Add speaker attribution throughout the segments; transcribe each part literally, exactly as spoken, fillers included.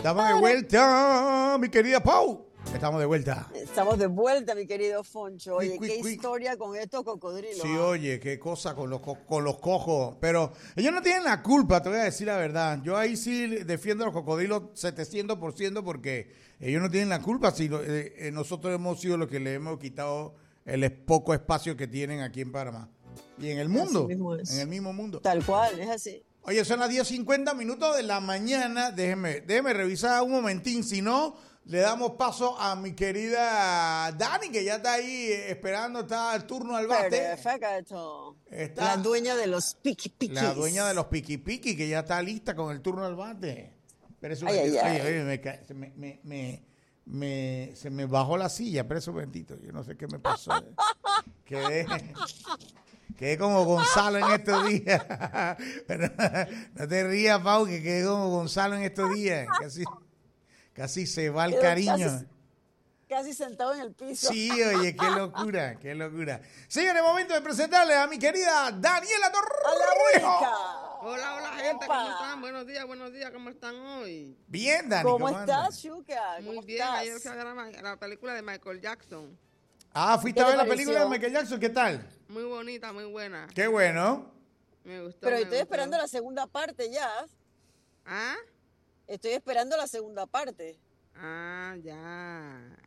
Speaker 1: Estamos de vuelta, mi querida Pau. Estamos de vuelta.
Speaker 2: Estamos de vuelta, mi querido Foncho. Oye,
Speaker 1: Quick, quick,
Speaker 2: qué
Speaker 1: quick.
Speaker 2: historia con estos cocodrilos.
Speaker 1: Sí,
Speaker 2: ¿ah?
Speaker 1: oye, qué cosa con los, co- con los cojos. Pero ellos no tienen la culpa, te voy a decir la verdad. Yo ahí sí defiendo a los cocodrilos setecientos por ciento porque ellos no tienen la culpa. Si lo- eh, eh, nosotros hemos sido los que le hemos quitado el es- poco espacio que tienen aquí en Panamá. Y en el mundo,
Speaker 2: Así mismo es.
Speaker 1: en el mismo mundo.
Speaker 2: Tal cual, es así.
Speaker 1: Oye, son las diez cincuenta minutos de la mañana. Déjeme, déjeme revisar un momentín. Si no, le damos paso a mi querida Dani, que ya está ahí eh, esperando, está al turno al bate.
Speaker 2: Perfecto.
Speaker 1: Está
Speaker 2: La dueña de los piqui piquis.
Speaker 1: la dueña de los piqui piqui, que ya está lista con el turno al bate. Espérese un
Speaker 2: Ay, ay,
Speaker 1: momentito.
Speaker 2: ay.
Speaker 1: Oye, oye, me, ca- se me, me, me, me- se me bajó la silla. Espérese un momentito. Yo no sé qué me pasó. Quedé, quedé como Gonzalo en estos días. Pero no te rías, Pau, que quedé como Gonzalo en estos días. Casi, casi se va el
Speaker 2: Quedó
Speaker 1: cariño.
Speaker 2: Casi, casi sentado en el piso.
Speaker 1: Sí, oye, qué locura, qué locura. Señores, momento de presentarle a mi querida Daniela
Speaker 2: A la
Speaker 1: Torrijos.
Speaker 2: única.
Speaker 3: Hola, hola gente,
Speaker 2: Epa.
Speaker 3: ¿cómo están? Buenos días, buenos días, ¿cómo están hoy?
Speaker 1: Bien, Dani,
Speaker 2: ¿Cómo,
Speaker 1: ¿cómo
Speaker 2: estás,
Speaker 1: andas?
Speaker 2: Chuca?
Speaker 3: Muy
Speaker 2: ¿Cómo
Speaker 3: bien,
Speaker 2: estás?
Speaker 3: ayer fui a ver la, ma- la película de Michael Jackson.
Speaker 1: Ah, fuiste
Speaker 2: ¿Qué
Speaker 1: a
Speaker 2: te
Speaker 1: ver la
Speaker 2: pareció?
Speaker 1: película de Michael Jackson, ¿qué tal?
Speaker 3: Muy bonita, muy buena.
Speaker 1: Qué bueno.
Speaker 3: Me gustó.
Speaker 2: Pero
Speaker 3: me
Speaker 2: estoy
Speaker 3: gustó.
Speaker 2: esperando la segunda parte ya.
Speaker 3: ¿Ah?
Speaker 2: Estoy esperando la segunda parte.
Speaker 3: Ah, ya.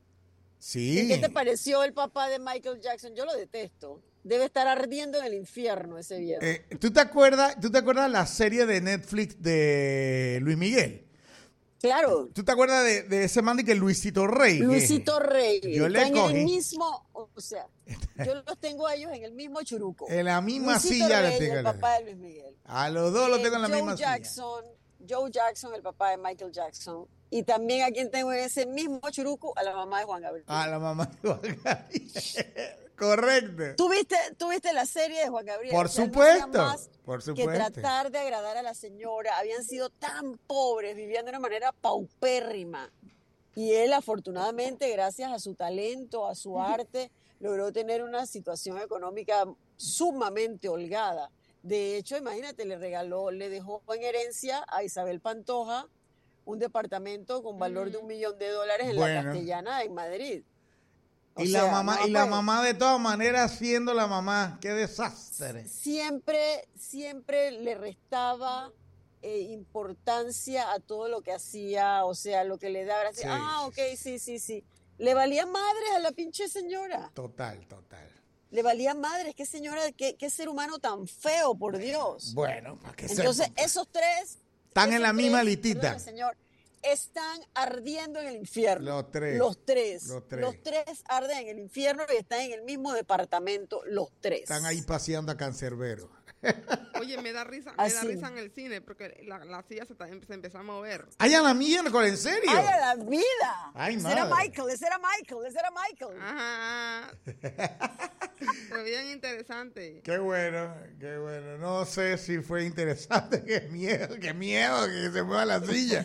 Speaker 1: Sí.
Speaker 2: ¿Y qué te pareció el papá de Michael Jackson? Yo lo detesto. Debe estar ardiendo en el infierno ese viejo.
Speaker 1: Eh, ¿tú, te acuerdas, ¿Tú te acuerdas la serie de Netflix de Luis Miguel?
Speaker 2: Claro.
Speaker 1: ¿Tú te acuerdas de, de ese man de que Luisito Rey?
Speaker 2: Luisito Rey.
Speaker 1: Yo le
Speaker 2: Están en
Speaker 1: cogí.
Speaker 2: el mismo, o sea, yo los tengo a ellos en el mismo churuco.
Speaker 1: En la misma
Speaker 2: Luisito
Speaker 1: silla
Speaker 2: Rey,
Speaker 1: le tengo.
Speaker 2: el papá de Luis Miguel.
Speaker 1: A los dos los
Speaker 2: Eh,
Speaker 1: tengo en la
Speaker 2: Joe
Speaker 1: misma silla.
Speaker 2: Jackson, Joe Jackson, el papá de Michael Jackson. Y también a quien tengo en ese mismo churuco, a la mamá de Juan Gabriel.
Speaker 1: A la mamá de Juan Gabriel. Correcto.
Speaker 2: ¿Tú viste, tú viste la serie de Juan Gabriel?
Speaker 1: Por
Speaker 2: O sea, él no hacía
Speaker 1: supuesto,
Speaker 2: más
Speaker 1: por
Speaker 2: que
Speaker 1: supuesto.
Speaker 2: tratar de agradar a la señora. Habían sido tan pobres, vivían de una manera paupérrima. Y él, afortunadamente, gracias a su talento, a su arte, logró tener una situación económica sumamente holgada. De hecho, imagínate, le regaló, le dejó en herencia a Isabel Pantoja un departamento con valor de un millón de dólares en
Speaker 1: Bueno.
Speaker 2: la Castellana, en Madrid. O
Speaker 1: Y la
Speaker 2: sea,
Speaker 1: mamá,
Speaker 2: no,
Speaker 1: y la
Speaker 2: pues,
Speaker 1: mamá de todas maneras siendo la mamá. Qué desastre.
Speaker 2: siempre, siempre le restaba eh, importancia a todo lo que hacía, o sea, lo que le daba. Así,
Speaker 1: Sí,
Speaker 2: ah,
Speaker 1: sí,
Speaker 2: ok, sí, sí, sí. Le valía madres a la pinche señora.
Speaker 1: Total, total.
Speaker 2: Le valía madres. Qué señora, qué, qué ser humano tan feo, por Dios.
Speaker 1: Bueno, para que
Speaker 2: Entonces,
Speaker 1: sepa.
Speaker 2: esos tres.
Speaker 1: Están en
Speaker 2: esos
Speaker 1: la misma
Speaker 2: tres,
Speaker 1: listita.
Speaker 2: perdóname, señor, están ardiendo en el infierno.
Speaker 1: Los tres.
Speaker 2: Los tres.
Speaker 1: Los tres.
Speaker 2: Los tres arden en el infierno y están en el mismo departamento, los tres.
Speaker 1: Están ahí paseando a Cancerbero.
Speaker 3: Oye, me da risa, me da
Speaker 2: Así.
Speaker 3: risa en el cine porque la, la silla se, está- se empezó a mover.
Speaker 1: ¡Ay, a la miércoles! ¿En serio?
Speaker 2: ¡Ay, a la vida!
Speaker 1: Ay,
Speaker 2: ese era
Speaker 1: madre.
Speaker 2: Michael, ese era Michael, ese era Michael.
Speaker 3: Ajá. Pero bien interesante.
Speaker 1: Qué bueno, qué bueno. No sé si fue interesante. Qué miedo, qué miedo que se mueva la silla.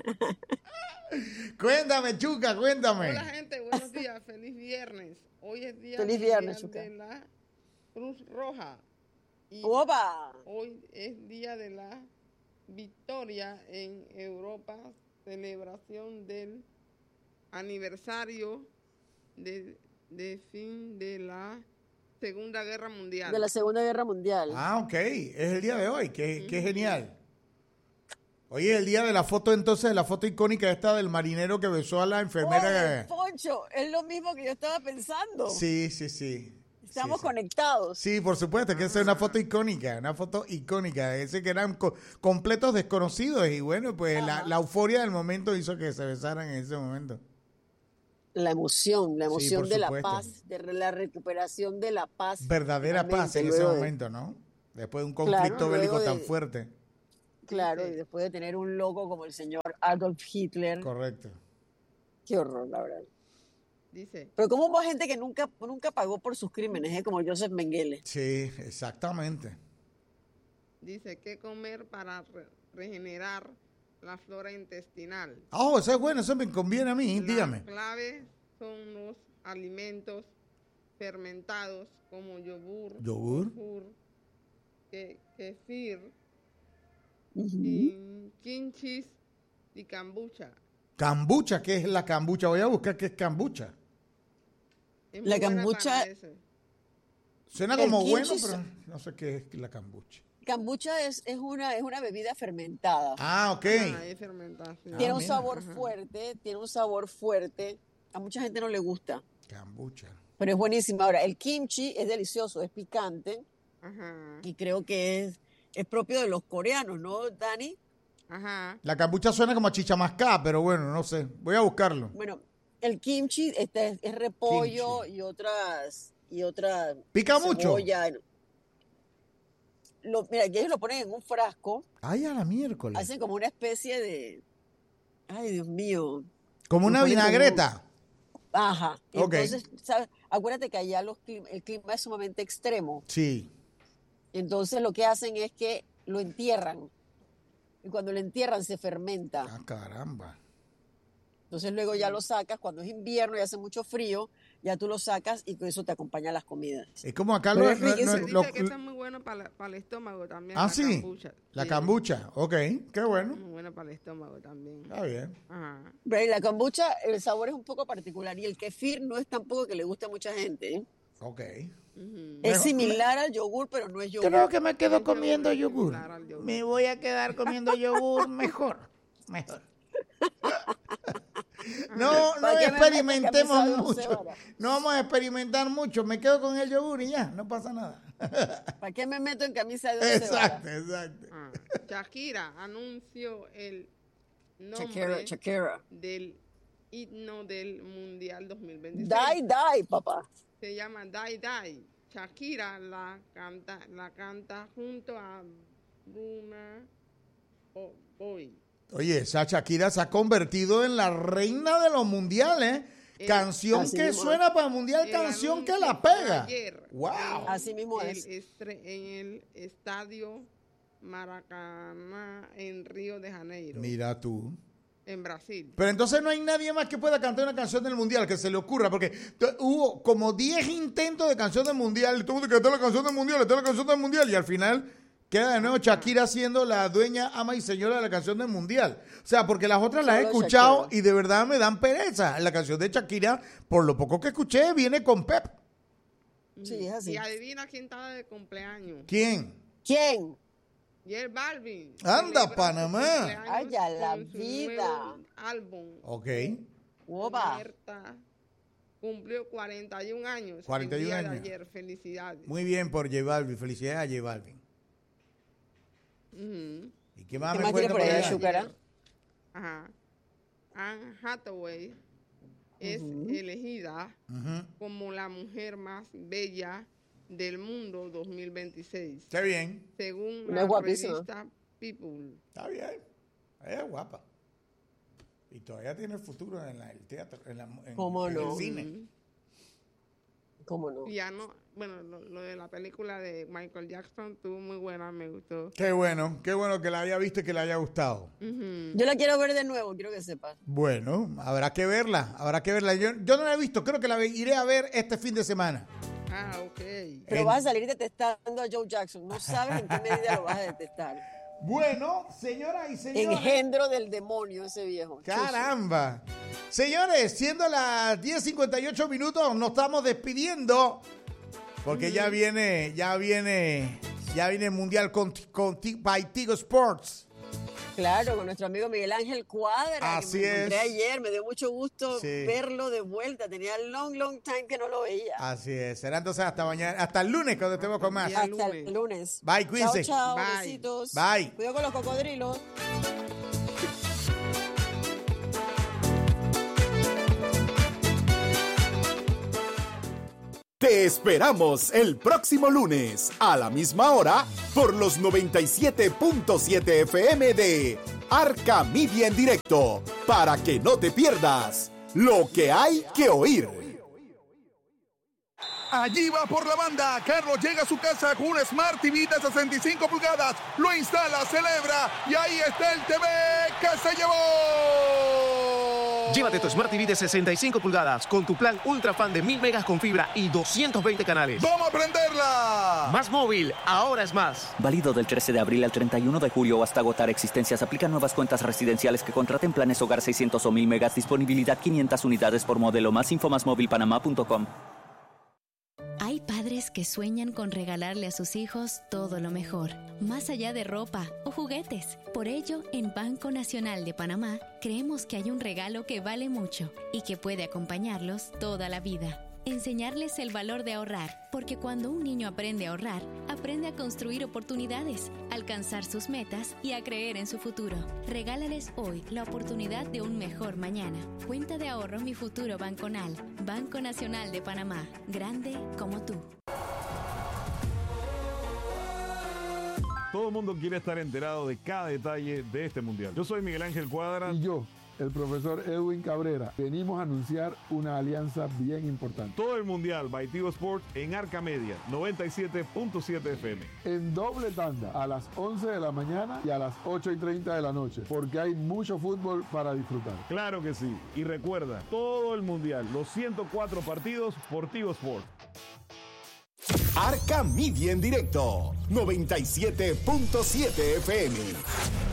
Speaker 1: Cuéntame, Chuca, cuéntame.
Speaker 3: Hola gente, buenos días, feliz viernes. Hoy es día,
Speaker 2: Feliz
Speaker 3: mundial
Speaker 2: viernes, Chuca.
Speaker 3: de la Cruz Roja. Y
Speaker 2: ¡Opa!
Speaker 3: hoy es día de la victoria en Europa, celebración del aniversario de, de fin de la Segunda Guerra Mundial.
Speaker 2: De la Segunda Guerra Mundial.
Speaker 1: Ah, ok. Es el día de hoy. Qué, qué genial. Hoy es el día de la foto, entonces, la foto icónica esta del marinero que besó a la enfermera.
Speaker 2: Oye, Poncho, es lo mismo que yo estaba pensando.
Speaker 1: Sí, sí, sí.
Speaker 2: Estamos
Speaker 1: sí, sí.
Speaker 2: conectados.
Speaker 1: Sí, por supuesto, que esa es una foto icónica, una foto icónica. Ese que eran co- completos desconocidos y bueno, pues la,
Speaker 2: Ajá.
Speaker 1: la euforia del momento hizo que se besaran en ese momento.
Speaker 2: La emoción, la
Speaker 1: Sí,
Speaker 2: emoción
Speaker 1: por
Speaker 2: de la
Speaker 1: supuesto.
Speaker 2: paz, de la recuperación de la paz.
Speaker 1: Verdadera paz en
Speaker 2: finalmente,
Speaker 1: ese
Speaker 2: luego de-
Speaker 1: momento, ¿no? Después de un
Speaker 2: Claro,
Speaker 1: conflicto
Speaker 2: luego
Speaker 1: bélico
Speaker 2: de-
Speaker 1: tan fuerte.
Speaker 2: Claro,
Speaker 3: Sí.
Speaker 2: y después de tener un loco como el señor Adolf Hitler.
Speaker 1: Correcto.
Speaker 2: Qué horror, la verdad.
Speaker 3: Dice,
Speaker 2: Pero como hubo gente que nunca, nunca pagó por sus crímenes, ¿eh? Como Joseph Mengele.
Speaker 1: Sí, exactamente.
Speaker 3: dice, ¿qué comer para re- regenerar la flora intestinal?
Speaker 1: Oh, eso es bueno, eso me conviene a mí,
Speaker 3: La
Speaker 1: dígame.
Speaker 3: clave son los alimentos fermentados como yogur,
Speaker 1: ¿Yogur?
Speaker 3: yogur, que, kefir,
Speaker 2: Ujú.
Speaker 3: y kimchis y kombucha.
Speaker 1: Kombucha, ¿qué es la kombucha? Voy a buscar qué es kombucha.
Speaker 3: Es
Speaker 2: La
Speaker 3: muy buena
Speaker 2: kombucha-
Speaker 3: para eso.
Speaker 1: Suena
Speaker 2: El
Speaker 1: como
Speaker 2: kimchi
Speaker 1: bueno,
Speaker 2: so-
Speaker 1: pero no sé qué es la kombucha.
Speaker 2: Kombucha es, es, una, es una bebida fermentada.
Speaker 1: Ah, ok.
Speaker 3: Ah, es fermentación.
Speaker 2: Tiene
Speaker 1: Ah,
Speaker 2: un
Speaker 1: mira.
Speaker 2: sabor
Speaker 3: Ajá.
Speaker 2: fuerte, tiene un sabor fuerte. A mucha gente no le gusta,
Speaker 1: Kombucha.
Speaker 2: pero es buenísimo. Ahora, el kimchi es delicioso, es picante
Speaker 3: Ajá,
Speaker 2: y creo que es, es propio de los coreanos, ¿no, Dani?
Speaker 3: ajá.
Speaker 1: La kombucha suena como a chicha mascada, pero bueno, no sé. Voy a buscarlo.
Speaker 2: Bueno, el kimchi este es, es repollo
Speaker 1: Kimchi.
Speaker 2: y otras y otras
Speaker 1: ¿Pica mucho?
Speaker 2: cebolla. Lo, mira, que ellos lo ponen en un frasco,
Speaker 1: Ay, a la miércoles.
Speaker 2: hacen como una especie de, ay, Dios mío,
Speaker 1: Como una
Speaker 2: lo ponen como-
Speaker 1: vinagreta.
Speaker 2: ajá. Y
Speaker 1: Ok.
Speaker 2: entonces, ¿sabes? Acuérdate que allá los clim- el clima es sumamente extremo.
Speaker 1: Sí.
Speaker 2: Entonces lo que hacen es que lo entierran. Y cuando lo entierran se fermenta.
Speaker 1: Ah, caramba.
Speaker 2: Entonces luego ya lo sacas, cuando es invierno y hace mucho frío, ya tú lo sacas y con eso te acompaña a las comidas.
Speaker 1: Es como acá
Speaker 2: Pero
Speaker 1: lo,
Speaker 2: es
Speaker 1: no- no-
Speaker 2: riquísimo.
Speaker 3: Se dice
Speaker 1: lo-
Speaker 3: que eso es muy bueno para, la- para el estómago también.
Speaker 1: Ah,
Speaker 3: la
Speaker 1: sí.
Speaker 3: kombucha.
Speaker 1: La
Speaker 3: Sí,
Speaker 1: kombucha. Ok, qué bueno.
Speaker 3: Muy bueno para el estómago también.
Speaker 1: Está bien.
Speaker 3: Ajá.
Speaker 2: Pero la kombucha, el sabor es un poco particular y el kefir no es tampoco que le guste a mucha gente, ¿eh?
Speaker 1: Ok.
Speaker 3: Ujú.
Speaker 2: Es
Speaker 1: Mejor-
Speaker 2: similar al yogur, pero no es yogur.
Speaker 1: Creo que me quedo
Speaker 3: El yogur
Speaker 1: comiendo
Speaker 3: es
Speaker 1: yogur.
Speaker 3: similar al yogur.
Speaker 1: Me voy a quedar comiendo yogur mejor. Mejor. No, no
Speaker 2: ¿Para qué me metes
Speaker 1: experimentemos
Speaker 2: camisa de once
Speaker 1: mucho.
Speaker 2: varas?
Speaker 1: No vamos a experimentar mucho. Me quedo con el yogur y ya, no pasa nada.
Speaker 2: ¿Para qué me meto en camisa de once
Speaker 1: Exacto,
Speaker 2: varas?
Speaker 1: exacto.
Speaker 3: Ah, Shakira anunció el nombre
Speaker 2: Shakira, Shakira.
Speaker 3: del himno del Mundial dos mil veintiséis.
Speaker 2: Die, die, papá.
Speaker 3: Se llama Die Die. Shakira la canta, la canta junto a Bruna O- Boy.
Speaker 1: Oye, esa Shakira se ha convertido en la reina de los mundiales.
Speaker 3: Eh,
Speaker 1: Canción
Speaker 2: así
Speaker 1: que
Speaker 2: mismo.
Speaker 1: suena para el mundial,
Speaker 3: El
Speaker 1: canción que
Speaker 3: anuncio
Speaker 1: la pega.
Speaker 3: ayer
Speaker 1: Wow.
Speaker 2: Así mismo
Speaker 3: el
Speaker 2: es.
Speaker 3: estre- en el estadio Maracaná en Río de Janeiro,
Speaker 1: Mira tú.
Speaker 3: en Brasil.
Speaker 1: Pero entonces no hay nadie más que pueda cantar una canción del mundial que se le ocurra, porque t- hubo como diez intentos de canción del mundial, tuvo que cantar la canción del mundial, cantar la canción del mundial, y al final queda de nuevo Shakira siendo la dueña, ama y señora de la canción del mundial. O sea, porque las otras las he
Speaker 2: Solo
Speaker 1: escuchado
Speaker 2: Shakira.
Speaker 1: y de verdad me dan pereza. La canción de Shakira, por lo poco que escuché, viene con Pep.
Speaker 2: Sí, es así.
Speaker 3: Y adivina quién estaba de cumpleaños.
Speaker 1: ¿Quién?
Speaker 2: ¿Quién?
Speaker 3: J Balvin.
Speaker 1: Anda,
Speaker 3: celebra su
Speaker 1: Panamá.
Speaker 3: cumpleaños
Speaker 2: Ay, a la
Speaker 3: con su
Speaker 2: vida.
Speaker 3: nuevo álbum.
Speaker 1: Ok.
Speaker 2: Opa.
Speaker 3: Alerta. Cumplió cuarenta y un años.
Speaker 1: cuarenta y un
Speaker 3: el día de
Speaker 1: años.
Speaker 3: ayer. Felicidades.
Speaker 1: Muy bien por J Balvin. Felicidades a J Balvin.
Speaker 3: Ujú.
Speaker 1: ¿Y qué más
Speaker 2: ¿Qué
Speaker 1: me
Speaker 2: más tiene
Speaker 1: cuenta
Speaker 2: por
Speaker 1: por
Speaker 2: ahí,
Speaker 1: allá?
Speaker 2: Shukara?
Speaker 3: Ajá. Anne Hathaway es
Speaker 2: Ujú.
Speaker 3: elegida
Speaker 1: Ujú.
Speaker 3: como la mujer más bella del mundo dos mil veintiséis,
Speaker 1: Está bien.
Speaker 3: según
Speaker 2: Una
Speaker 3: la
Speaker 2: guapísima.
Speaker 3: revista People.
Speaker 1: Está bien. Ella es guapa. Y todavía tiene futuro en la- el teatro, en, la, en-
Speaker 2: ¿Cómo
Speaker 1: en
Speaker 2: no?
Speaker 1: el cine.
Speaker 3: Ujú.
Speaker 2: ¿Cómo no?
Speaker 3: Y ya no, bueno, lo, lo de la película de Michael Jackson estuvo muy buena, me gustó.
Speaker 1: Qué bueno, qué bueno que la haya visto y que le haya gustado.
Speaker 3: Ujú.
Speaker 2: Yo la quiero ver de nuevo, quiero que sepas.
Speaker 1: Bueno, habrá que verla, habrá que verla. Yo, yo no la he visto, creo que la ve- iré a ver este fin de semana.
Speaker 3: Ah, ok.
Speaker 2: Pero
Speaker 1: En-
Speaker 2: vas a salir detestando a Joe Jackson. No sabes en qué medida lo vas a detestar.
Speaker 1: Bueno, señoras y señores.
Speaker 2: Engendro del demonio ese viejo.
Speaker 1: Caramba. Señores, siendo las diez cincuenta y ocho minutos, nos estamos despidiendo. Porque ya viene, ya viene, ya viene el Mundial con, con Ti- by Tigo Sports.
Speaker 2: Claro, con nuestro amigo Miguel Ángel Cuadra,
Speaker 1: Así
Speaker 2: que me encontré
Speaker 1: es.
Speaker 2: ayer, me dio mucho gusto
Speaker 1: Sí.
Speaker 2: verlo de vuelta. Tenía long, long time que no lo veía.
Speaker 1: Así es. Será entonces hasta mañana, hasta el lunes cuando estemos con más.
Speaker 3: Hasta
Speaker 2: Hasta
Speaker 3: lunes.
Speaker 2: el lunes.
Speaker 1: Bye, cuídense.
Speaker 2: Chao, chao,
Speaker 3: Bye.
Speaker 2: besitos.
Speaker 1: Bye.
Speaker 2: Cuidado con los cocodrilos.
Speaker 4: Te esperamos el próximo lunes a la misma hora por los noventa y siete punto siete F M de Arca Media en directo para que no te pierdas lo que hay que oír.
Speaker 5: Allí va por la banda. Carlos llega a su casa con un Smart T V de sesenta y cinco pulgadas. Lo instala, celebra y ahí está el T V que se llevó.
Speaker 6: Llévate tu Smart T V de sesenta y cinco pulgadas con tu plan Ultra Fan de mil megas con fibra y doscientos veinte canales.
Speaker 5: ¡Vamos a prenderla!
Speaker 6: Más móvil, ahora es más.
Speaker 7: Válido del trece de abril al treinta y uno de julio o hasta agotar existencias. Aplican nuevas cuentas residenciales que contraten planes hogar seiscientos o mil megas. Disponibilidad quinientas unidades por modelo. Más info más móvil panamá punto com.
Speaker 8: Hay padres que sueñan con regalarle a sus hijos todo lo mejor, más allá de ropa o juguetes. Por ello, en Banco Nacional de Panamá, creemos que hay un regalo que vale mucho y que puede acompañarlos toda la vida. Enseñarles el valor de ahorrar, porque cuando un niño aprende a ahorrar, aprende a construir oportunidades, alcanzar sus metas y a creer en su futuro. Regálales hoy la oportunidad de un mejor mañana. Cuenta de ahorro Mi Futuro Banconal. Banco Nacional de Panamá. Grande como tú.
Speaker 9: Todo el mundo quiere estar enterado de cada detalle de este mundial. Yo soy Miguel Ángel Cuadra.
Speaker 10: Y yo, el profesor Edwin Cabrera. Venimos a anunciar una alianza bien importante.
Speaker 9: Todo el mundial by Tigo Sports en Arca Media, noventa y siete punto siete F M.
Speaker 10: En doble tanda, a las once de la mañana y a las ocho y treinta de la noche, porque hay mucho fútbol para disfrutar.
Speaker 9: Claro que sí. Y recuerda, todo el mundial, los ciento cuatro partidos por Tigo Sports.
Speaker 4: Arca Media en directo, noventa y siete punto siete F M.